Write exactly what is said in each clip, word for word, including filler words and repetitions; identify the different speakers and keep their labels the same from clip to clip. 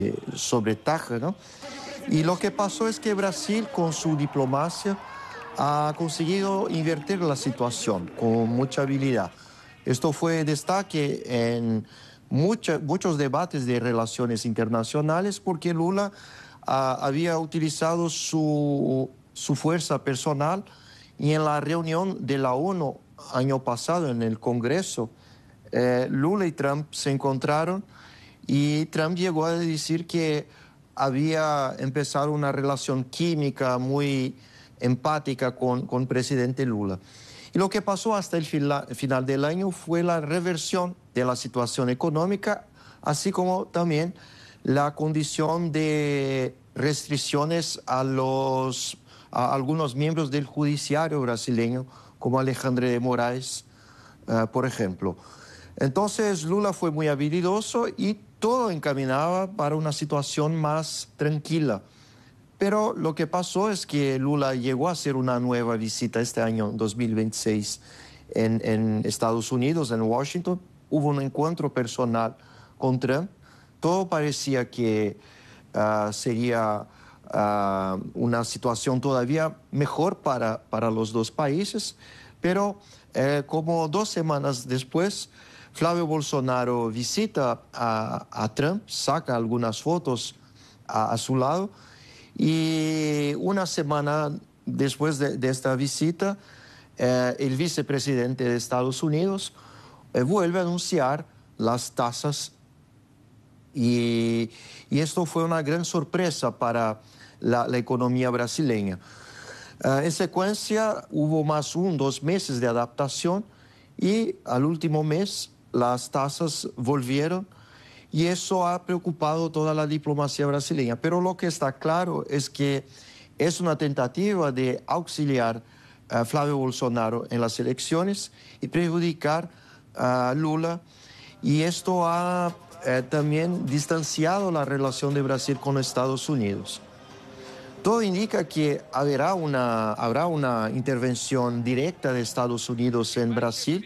Speaker 1: sobretaja, ¿no? Y lo que pasó es que Brasil, con su diplomacia, ha conseguido invertir la situación con mucha habilidad. Esto fue destaque en mucha, muchos debates de relaciones internacionales porque Lula ah, había utilizado su, su fuerza personal y en la reunión de la ONU año pasado en el Congreso, eh, Lula y Trump se encontraron y Trump llegó a decir que había empezado una relación química muy empática con, con presidente Lula. Y lo que pasó hasta el fila, final del año fue la reversión de la situación económica, así como también la condición de restricciones a, los, a algunos miembros del judiciario brasileño, como Alexandre de Moraes, uh, por ejemplo. Entonces Lula fue muy habilidoso y todo encaminaba para una situación más tranquila. Pero lo que pasó es que Lula llegó a hacer una nueva visita este año, dos mil veintiséis, en, en Estados Unidos, en Washington. Hubo un encuentro personal con Trump. Todo parecía que uh, sería uh, una situación todavía mejor para, para los dos países, pero eh, como dos semanas después, Flávio Bolsonaro visita a, a Trump, saca algunas fotos a, a su lado y una semana después de, de esta visita, eh, el vicepresidente de Estados Unidos eh, vuelve a anunciar las tasas y, y esto fue una gran sorpresa para la, la economía brasileña. Uh, en secuencia hubo más un, dos meses de adaptación y al último mes las tasas volvieron y eso ha preocupado toda la diplomacia brasileña. Pero lo que está claro es que es una tentativa de auxiliar a Flávio Bolsonaro en las elecciones y perjudicar a Lula, y esto ha eh, también distanciado la relación de Brasil con Estados Unidos. Todo indica que habrá una, habrá una intervención directa de Estados Unidos en Brasil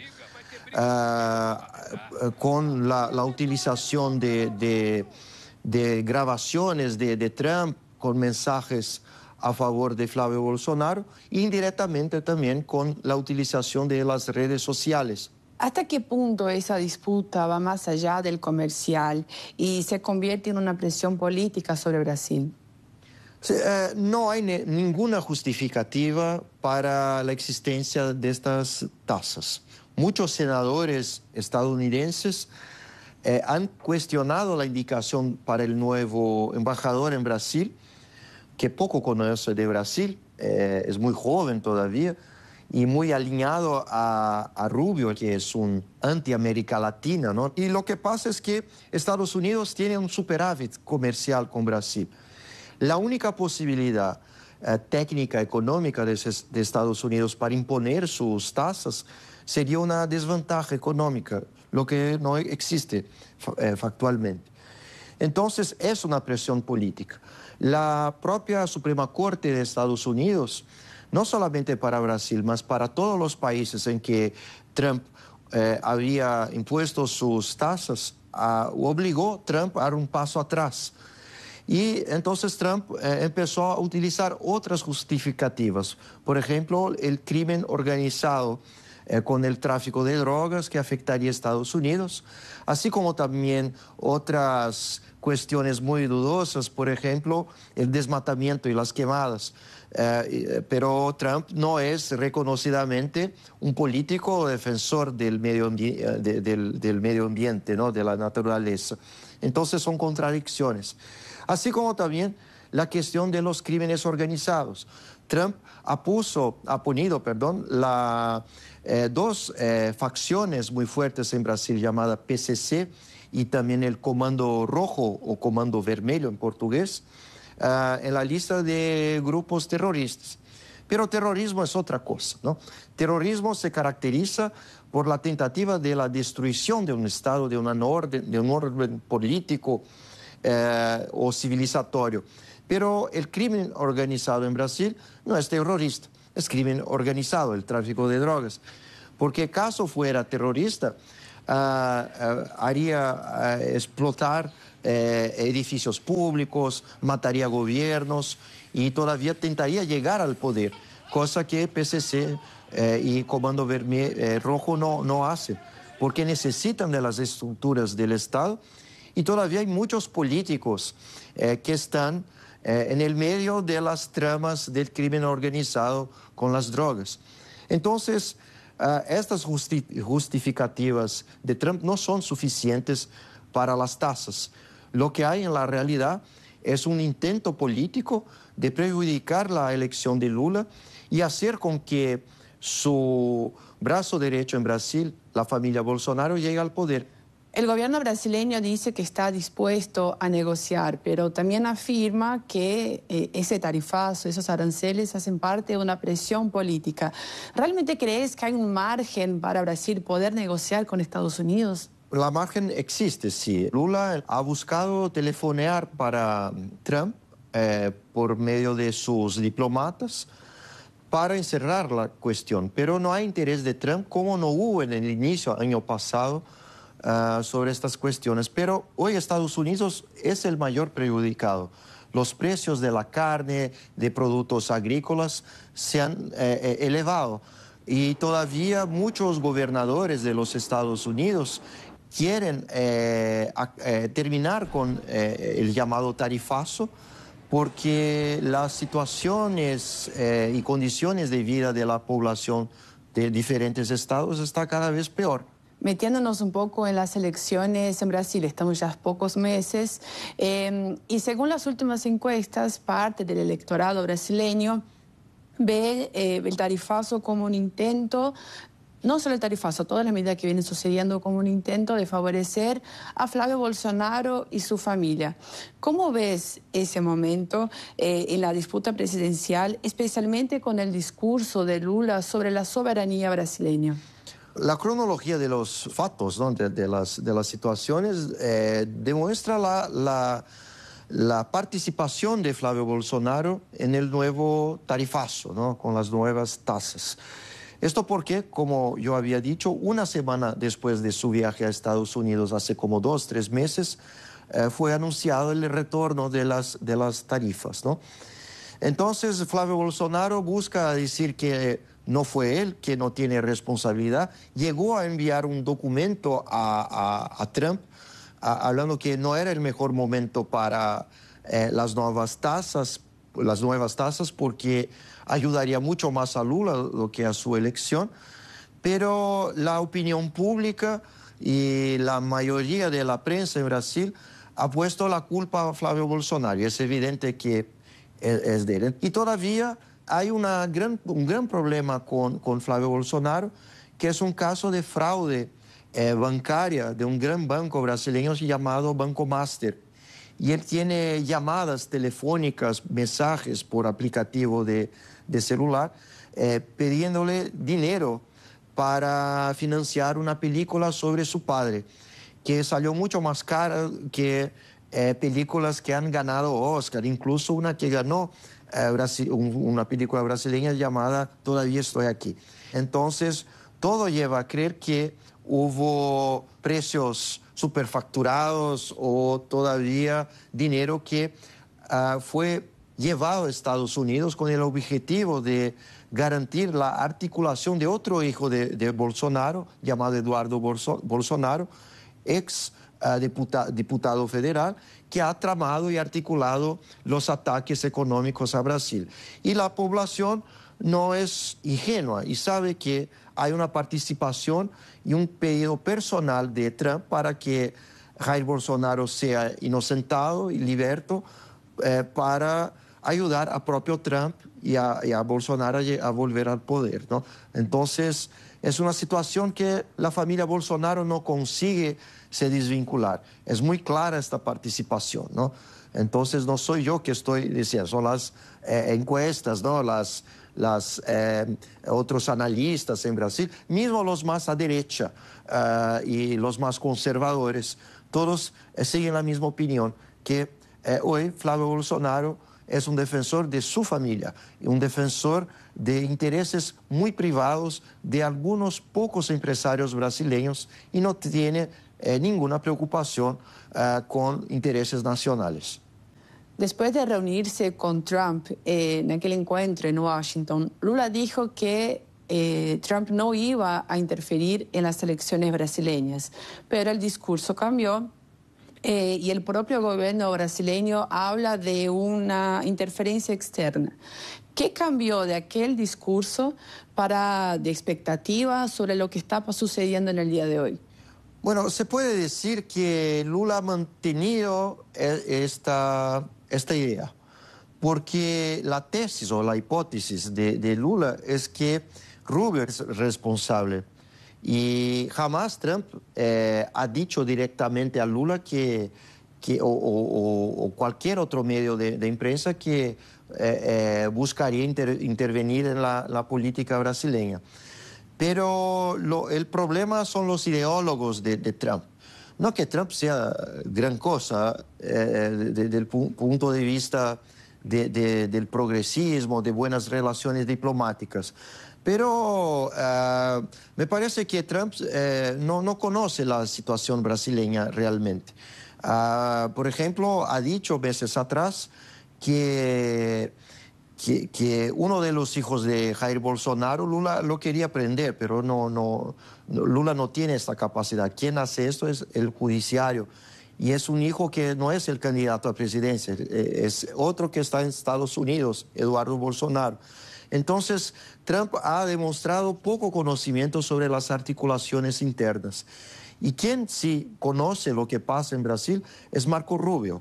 Speaker 1: uh, con la, la utilización de, de, de grabaciones de, de Trump con mensajes a favor de Flávio Bolsonaro e indirectamente también con la utilización de las redes sociales.
Speaker 2: ¿Hasta qué punto esa disputa va más allá del comercial y se convierte en una presión política sobre Brasil?
Speaker 1: Sí, eh, no hay ne- ninguna justificativa para la existencia de estas tasas. Muchos senadores estadounidenses eh, han cuestionado la indicación para el nuevo embajador en Brasil, que poco conoce de Brasil, eh, es muy joven todavía y muy alineado a, a Rubio, que es un anti-América Latina, ¿no? Y lo que pasa es que Estados Unidos tiene un superávit comercial con Brasil. La única posibilidad eh, técnica, económica de, de Estados Unidos para imponer sus tasas sería una desventaja económica, lo que no existe eh, factualmente. Entonces, es una presión política. La propia Suprema Corte de Estados Unidos, no solamente para Brasil, mas para todos los países en que Trump eh, había impuesto sus tasas, a, obligó a Trump a dar un paso atrás. Y entonces Trump eh, empezó a utilizar otras justificativas. Por ejemplo, el crimen organizado eh, con el tráfico de drogas que afectaría a Estados Unidos, así como también otras cuestiones muy dudosas, por ejemplo, el desmatamiento y las quemadas. Eh, pero Trump no es reconocidamente un político o defensor del medio, ambi- de, del, del medio ambiente, ¿no? De la naturaleza. Entonces son contradicciones. Así como también la cuestión de los crímenes organizados. Trump ha, puso, ha ponido perdón, la, eh, dos eh, facciones muy fuertes en Brasil llamadas P C C y también el Comando Rojo o Comando Vermelho en portugués, uh, en la lista de grupos terroristas. Pero terrorismo es otra cosa, ¿no? Terrorismo se caracteriza por la tentativa de la destrucción de un Estado, de, una orden, de un orden político eh, o civilizatorio. Pero el crimen organizado en Brasil no es terrorista, es crimen organizado, el tráfico de drogas. Porque caso fuera terrorista, uh, haría uh, explotar uh, edificios públicos, mataría gobiernos y todavía tentaría llegar al poder, cosa que P C C uh, y Comando Verme uh, Rojo no, no hace, porque necesitan de las estructuras del Estado y todavía hay muchos políticos uh, que están uh, en el medio de las tramas del crimen organizado con las drogas. Entonces, uh, estas justi justificativas de Trump no son suficientes para las tasas. Lo que hay en la realidad es un intento político de perjudicar la elección de Lula y hacer con que su brazo derecho en Brasil, la familia Bolsonaro, llegue al poder.
Speaker 2: El gobierno brasileño dice que está dispuesto a negociar, pero también afirma que eh, ese tarifazo, esos aranceles hacen parte de una presión política. ¿Realmente crees que hay un margen para Brasil poder negociar con Estados Unidos?
Speaker 1: La margen existe, sí. Lula ha buscado telefonear para Trump eh, por medio de sus diplomatas para encerrar la cuestión, pero no hay interés de Trump, como no hubo en el inicio, año pasado, Uh, sobre estas cuestiones. Pero hoy Estados Unidos es el mayor perjudicado. Los precios de la carne, de productos agrícolas se han eh, elevado y todavía muchos gobernadores de los Estados Unidos quieren eh, a, eh, terminar con eh, el llamado tarifazo, porque las situaciones eh, y condiciones de vida de la población de diferentes estados está cada vez peor.
Speaker 2: Metiéndonos un poco en las elecciones en Brasil, estamos ya pocos meses, eh, y según las últimas encuestas, parte del electorado brasileño ve eh, el tarifazo como un intento, no solo el tarifazo, todas las medidas que vienen sucediendo como un intento de favorecer a Flavio Bolsonaro y su familia. ¿Cómo ves ese momento eh, en la disputa presidencial, especialmente con el discurso de Lula sobre la soberanía brasileña?
Speaker 1: La cronología de los fatos, ¿no? de, de, las, de las situaciones, eh, demuestra la, la, la participación de Flavio Bolsonaro en el nuevo tarifazo, ¿no? Con las nuevas tasas. Esto porque, como yo había dicho, una semana después de su viaje a Estados Unidos, hace como dos, tres meses, eh, fue anunciado el retorno de las, de las tarifas, ¿no? Entonces, Flavio Bolsonaro busca decir que no fue él, que no tiene responsabilidad. Llegó a enviar un documento a, a, a Trump a, hablando que no era el mejor momento para eh, las nuevas tasas, las nuevas tasas porque ayudaría mucho más a Lula do que a su elección. Pero la opinión pública y la mayoría de la prensa en Brasil ha puesto la culpa a Flavio Bolsonaro. Y es evidente que es, es de él. Y todavía hay una gran, un gran problema con, con Flavio Bolsonaro, que es un caso de fraude eh, bancaria de un gran banco brasileño llamado Banco Master. Y él tiene llamadas telefónicas, mensajes por aplicativo de, de celular, eh, pidiéndole dinero para financiar una película sobre su padre, que salió mucho más cara que eh, películas que han ganado Oscar, incluso una que ganó Eh, Brasil, un, una película brasileña llamada Todavía Estoy Aquí. Entonces, todo lleva a creer que hubo precios superfacturados o todavía dinero que uh, fue llevado a Estados Unidos con el objetivo de garantir la articulación de otro hijo de, de Bolsonaro, llamado Eduardo Bolso, Bolsonaro, ex uh, deputa, diputado federal, que ha tramado y articulado los ataques económicos a Brasil. Y la población no es ingenua y sabe que hay una participación y un pedido personal de Trump para que Jair Bolsonaro sea inocentado y liberto eh, para ayudar a propio Trump y a, y a Bolsonaro a, a volver al poder, ¿no? Entonces, es una situación que la familia Bolsonaro no consigue se desvincular. Es muy clara esta participación, ¿no? Entonces, no soy yo que estoy diciendo, son las eh, encuestas, ¿no? Las, las eh, otros analistas en Brasil, mismo los más a derecha uh, y los más conservadores, todos eh, siguen la misma opinión, que eh, hoy Flavio Bolsonaro es un defensor de su familia, un defensor de intereses muy privados de algunos pocos empresarios brasileños y no tiene eh, ninguna preocupación eh, con intereses nacionales.
Speaker 2: Después de reunirse con Trump eh, en aquel encuentro en Washington, Lula dijo que eh, Trump no iba a interferir en las elecciones brasileñas, pero el discurso cambió. Eh, y el propio gobierno brasileño habla de una interferencia externa. ¿Qué cambió de aquel discurso para de expectativas sobre lo que está sucediendo en el día de hoy?
Speaker 1: Bueno, se puede decir que Lula ha mantenido esta, esta idea, porque la tesis o la hipótesis de, de Lula es que Rubio es responsable. Y jamás Trump eh, ha dicho directamente a Lula que, que, o, o, o cualquier otro medio de, de prensa que eh, eh, buscaría inter, intervenir en la, la política brasileña. Pero lo, el problema son los ideólogos de, de Trump. No que Trump sea gran cosa eh, desde el pu punto de vista de, de, del progresismo, de buenas relaciones diplomáticas. Pero uh, me parece que Trump eh, no, no conoce la situación brasileña realmente. Uh, por ejemplo, ha dicho meses atrás que, que, que uno de los hijos de Jair Bolsonaro, Lula lo quería prender, pero no, no, Lula no tiene esta capacidad. Quien hace esto es el judiciario. Y es un hijo que no es el candidato a presidencia, es otro que está en Estados Unidos, Eduardo Bolsonaro. Entonces, Trump ha demostrado poco conocimiento sobre las articulaciones internas. Y quien sí conoce lo que pasa en Brasil es Marco Rubio,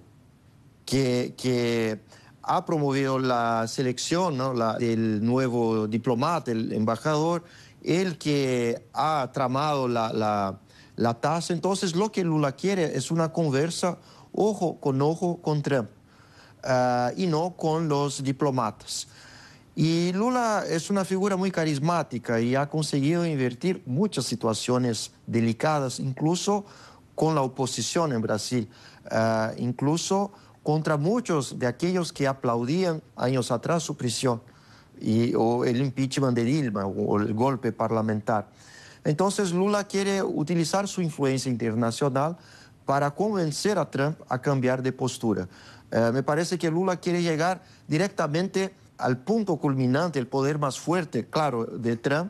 Speaker 1: que, que ha promovido la selección, ¿no?, la, del nuevo diplomata, el embajador, el que ha tramado la, la, la tasa. Entonces, lo que Lula quiere es una conversa ojo con ojo con Trump uh, y no con los diplomatas. Y Lula es una figura muy carismática y ha conseguido invertir muchas situaciones delicadas, incluso con la oposición en Brasil, uh, incluso contra muchos de aquellos que aplaudían años atrás su prisión, y, o el impeachment de Dilma, o el golpe parlamentar. Entonces Lula quiere utilizar su influencia internacional para convencer a Trump a cambiar de postura. Uh, me parece que Lula quiere llegar directamente al punto culminante, el poder más fuerte, claro, de Trump,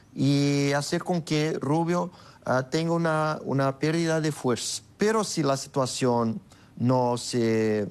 Speaker 1: y hacer con que Rubio uh, tenga una, una pérdida de fuerza. Pero si la situación no se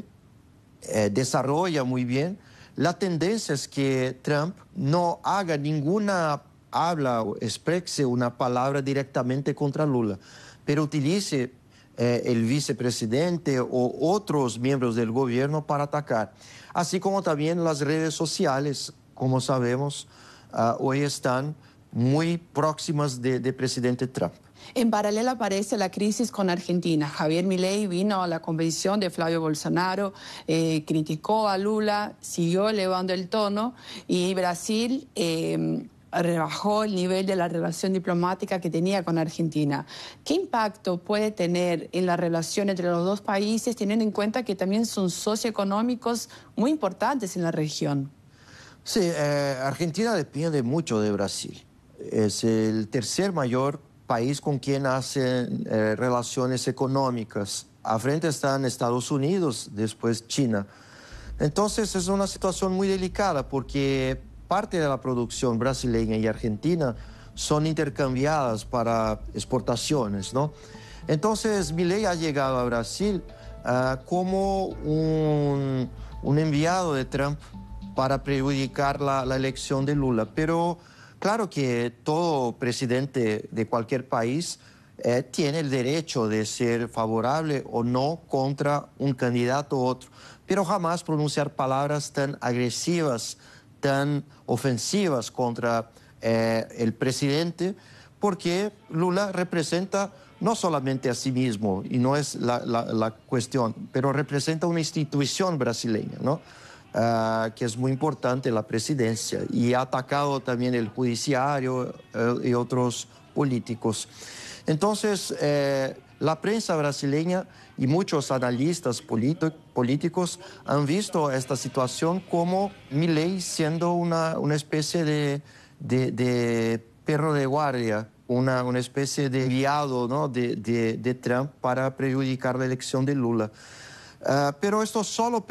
Speaker 1: eh, desarrolla muy bien, la tendencia es que Trump no haga ninguna habla o exprese una palabra directamente contra Lula, pero utilice eh, el vicepresidente o otros miembros del gobierno para atacar. Así como también las redes sociales, como sabemos, uh, hoy están muy próximas de, de presidente Trump.
Speaker 2: En paralelo aparece la crisis con Argentina. Javier Milei vino a la convención de Flavio Bolsonaro, eh, criticó a Lula, siguió elevando el tono, y Brasil eh, rebajó el nivel de la relación diplomática que tenía con Argentina. ¿Qué impacto puede tener en la relación entre los dos países, teniendo en cuenta que también son socioeconómicos muy importantes en la región?
Speaker 1: Sí, eh, Argentina depende mucho de Brasil. Es el tercer mayor país con quien hacen eh, relaciones económicas. A frente están Estados Unidos, después China. Entonces es una situación muy delicada porque parte de la producción brasileña y argentina son intercambiadas para exportaciones, ¿no? Entonces Milei ha llegado a Brasil uh, como un, un enviado de Trump para perjudicar la, la elección de Lula. Pero claro que todo presidente de cualquier país eh, tiene el derecho de ser favorable o no contra un candidato u otro, pero jamás pronunciar palabras tan agresivas, tan ofensivas contra eh, el presidente, porque Lula representa no solamente a sí mismo, y no es la, la, la cuestión, pero representa una institución brasileña, ¿no? Uh, que es muy importante, la presidencia, y ha atacado también el judiciario uh, y otros políticos. Entonces, eh, La prensa brasileña y muchos analistas políticos han visto esta situación como Milei siendo una, una especie de, de, de perro de guardia, una, una especie de enviado, ¿no? de, de, de Trump para perjudicar la elección de Lula. Uh, pero esto solo